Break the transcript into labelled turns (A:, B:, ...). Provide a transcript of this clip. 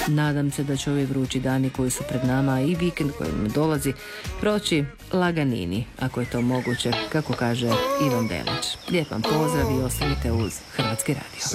A: Nadam se da će ovi vrući dani koji su pred nama i vikend koji nam dolazi proći laganini, ako je to moguće, kako kaže Ivan Delić. Lijep vam pozdrav i ostanite uz Hrvatski radio.